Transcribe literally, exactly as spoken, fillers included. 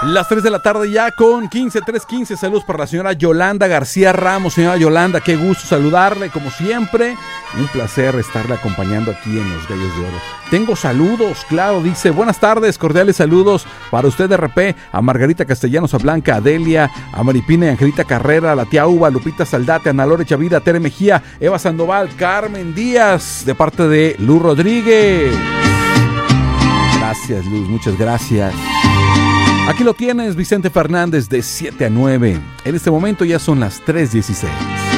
Las tres de la tarde ya con quince, tres quince. Saludos para la señora Yolanda García Ramos. Señora Yolanda, qué gusto saludarle como siempre. Un placer estarle acompañando aquí en Los Gallos de Oro. Tengo saludos, claro, dice, buenas tardes, cordiales saludos para usted de R P, a Margarita Castellanos, a Blanca, a Delia, a Maripina y Angelita Carrera, a la tía Uva, a Lupita Saldate, a Ana Lore Chavira, a Tere Mejía, Eva Sandoval, Carmen Díaz, de parte de Luz Rodríguez. Gracias, Luz, muchas gracias. Aquí lo tienes, Vicente Fernández, de siete a nueve. En este momento ya son las tres dieciséis.